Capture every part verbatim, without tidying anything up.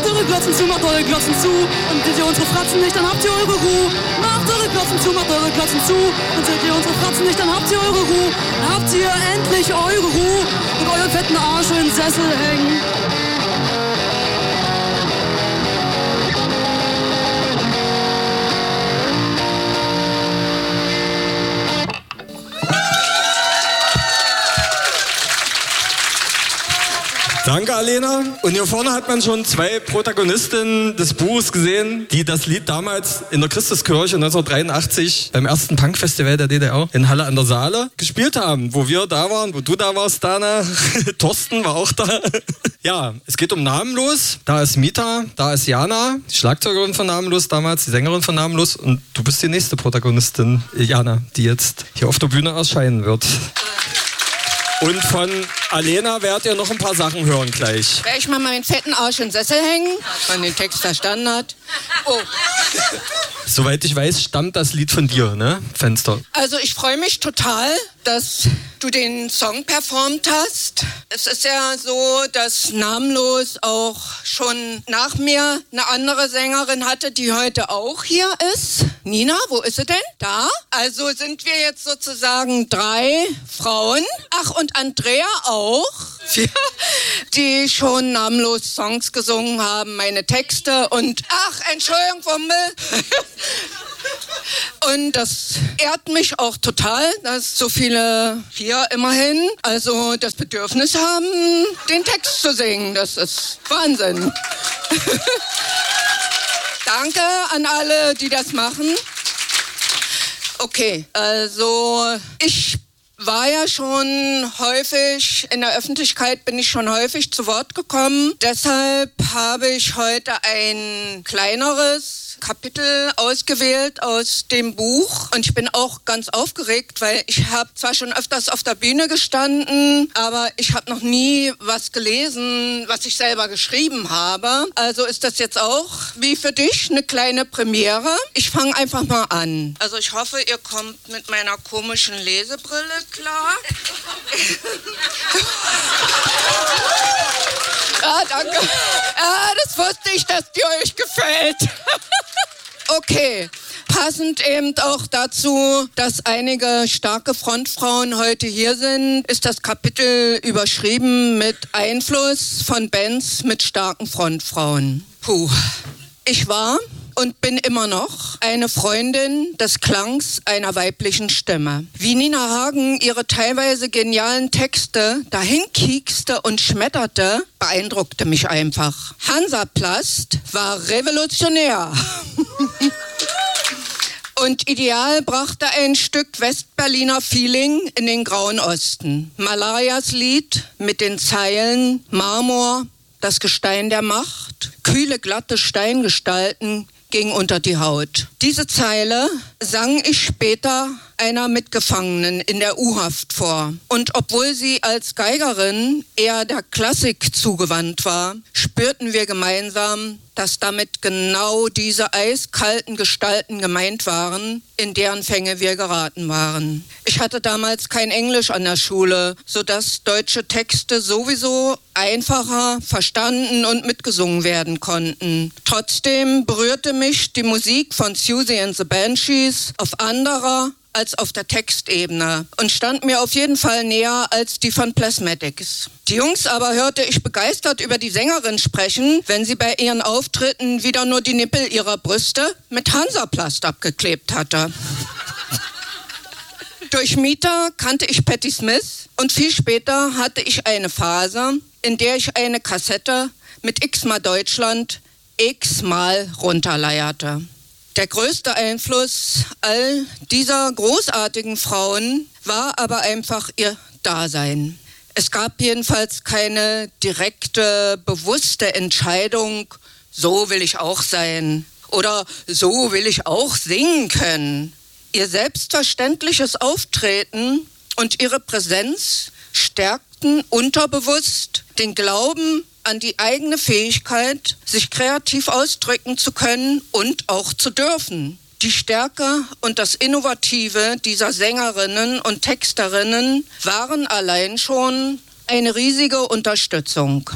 Macht eure Glotzen zu, macht eure Glotzen zu. Und seht ihr unsere Fratzen nicht, dann habt ihr eure Ruhe. Macht eure Glotzen zu, macht eure Glotzen zu. Und seht ihr unsere Fratzen nicht, dann habt ihr eure Ruhe. Dann habt ihr endlich eure Ruhe und euren fetten Arsch in den Sessel hängen. Danke, Alena. Und hier vorne hat man schon zwei Protagonistinnen des Buches gesehen, die das Lied damals in der Christuskirche neunzehnhundertdreiundachtzig beim ersten Punkfestival der D D R in Halle an der Saale gespielt haben, wo wir da waren, wo du da warst, Dana. Thorsten war auch da. Ja, es geht um Namenlos. Da ist Mita, da ist Jana, die Schlagzeugerin von Namenlos damals, die Sängerin von Namenlos. Und du bist die nächste Protagonistin, Jana, die jetzt hier auf der Bühne erscheinen wird. Und von Alena werdet ihr noch ein paar Sachen hören gleich. Werde ich mal meinen fetten Arsch in den Sessel hängen, wenn man den Text verstanden hat. Oh. Soweit ich weiß, stammt das Lied von dir, ne? Fenster. Also ich freue mich total, dass du den Song performt hast. Es ist ja so, dass Namenlos auch schon nach mir eine andere Sängerin hatte, die heute auch hier ist. Nina, wo ist sie denn? Da. Also sind wir jetzt sozusagen drei Frauen. Ach, und Andrea auch. Ja, die schon namenlos Songs gesungen haben, meine Texte und ach, Entschuldigung, Wummel. Und das ehrt mich auch total, dass so viele hier immerhin also das Bedürfnis haben, den Text zu singen. Das ist Wahnsinn. Danke an alle, die das machen. Okay, also ich war ja schon häufig, in der Öffentlichkeit bin ich schon häufig zu Wort gekommen. Deshalb habe ich heute ein kleineres Kapitel ausgewählt aus dem Buch. Und ich bin auch ganz aufgeregt, weil ich habe zwar schon öfters auf der Bühne gestanden, aber ich habe noch nie was gelesen, was ich selber geschrieben habe. Also ist das jetzt auch wie für dich eine kleine Premiere. Ich fange einfach mal an. Also ich hoffe, ihr kommt mit meiner komischen Lesebrille klar. Ah, danke. Ah, das wusste ich, dass die euch gefällt. Okay, passend eben auch dazu, dass einige starke Frontfrauen heute hier sind, ist das Kapitel überschrieben mit Einfluss von Bands mit starken Frontfrauen. Puh. Ich war und bin immer noch eine Freundin des Klangs einer weiblichen Stimme. Wie Nina Hagen ihre teilweise genialen Texte dahin kiekste und schmetterte, beeindruckte mich einfach. Hansaplast war revolutionär. Und Ideal brachte ein Stück Westberliner Feeling in den Grauen Osten. Malarias Lied mit den Zeilen Marmor, das Gestein der Macht, kühle, glatte Steingestalten ging unter die Haut. Diese Zeile sang ich später einer Mitgefangenen in der U-Haft vor. Und obwohl sie als Geigerin eher der Klassik zugewandt war, spürten wir gemeinsam, dass damit genau diese eiskalten Gestalten gemeint waren, in deren Fänge wir geraten waren. Ich hatte damals kein Englisch an der Schule, sodass deutsche Texte sowieso einfacher verstanden und mitgesungen werden konnten. Trotzdem berührte mich die Musik von Siouxsie and the Banshees auf anderer als auf der Textebene und stand mir auf jeden Fall näher als die von Plasmatics. Die Jungs aber hörte ich begeistert über die Sängerin sprechen, wenn sie bei ihren Auftritten wieder nur die Nippel ihrer Brüste mit Hansaplast abgeklebt hatte. Durch Mita kannte ich Patti Smith und viel später hatte ich eine Phase, in der ich eine Kassette mit X-mal Deutschland x-mal runterleierte. Der größte Einfluss all dieser großartigen Frauen war aber einfach ihr Dasein. Es gab jedenfalls keine direkte, bewusste Entscheidung, so will ich auch sein oder so will ich auch singen können. Ihr selbstverständliches Auftreten und ihre Präsenz stärkten unterbewusst den Glauben an die eigene Fähigkeit, sich kreativ ausdrücken zu können und auch zu dürfen. Die Stärke und das Innovative dieser Sängerinnen und Texterinnen waren allein schon eine riesige Unterstützung.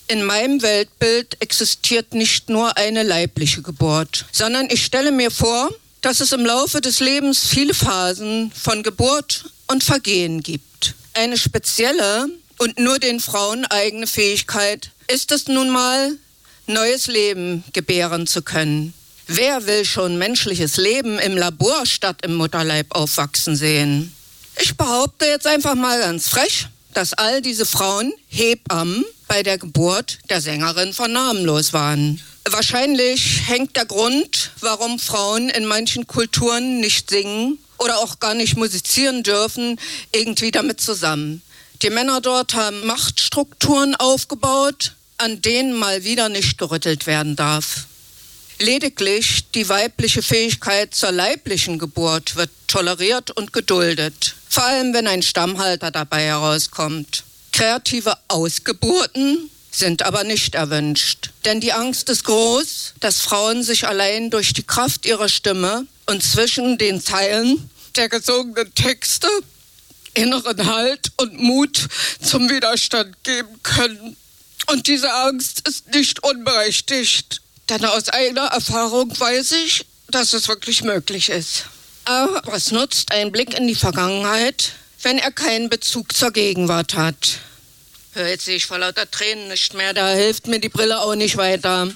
In meinem Weltbild existiert nicht nur eine leibliche Geburt, sondern ich stelle mir vor, dass es im Laufe des Lebens viele Phasen von Geburt und Vergehen gibt. Eine spezielle und nur den Frauen eigene Fähigkeit ist es nun mal, neues Leben gebären zu können. Wer will schon menschliches Leben im Labor statt im Mutterleib aufwachsen sehen? Ich behaupte jetzt einfach mal ganz frech, dass all diese Frauen Hebammen bei der Geburt der Sängerin vernahmenlos waren. Wahrscheinlich hängt der Grund, warum Frauen in manchen Kulturen nicht singen oder auch gar nicht musizieren dürfen, irgendwie damit zusammen. Die Männer dort haben Machtstrukturen aufgebaut, an denen mal wieder nicht gerüttelt werden darf. Lediglich die weibliche Fähigkeit zur leiblichen Geburt wird toleriert und geduldet, vor allem wenn ein Stammhalter dabei herauskommt. Kreative Ausgeburten sind aber nicht erwünscht, denn die Angst ist groß, dass Frauen sich allein durch die Kraft ihrer Stimme und zwischen den Zeilen der gesungenen Texte inneren Halt und Mut zum Widerstand geben können. Und diese Angst ist nicht unberechtigt, denn aus eigener Erfahrung weiß ich, dass es wirklich möglich ist. Aber was nutzt ein Blick in die Vergangenheit, wenn er keinen Bezug zur Gegenwart hat? Jetzt sehe ich vor lauter Tränen nicht mehr, da hilft mir die Brille auch nicht weiter.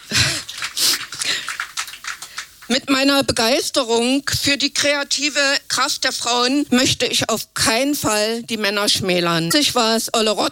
Mit meiner Begeisterung für die kreative Kraft der Frauen möchte ich auf keinen Fall die Männer schmälern. Ich war es Olle Rott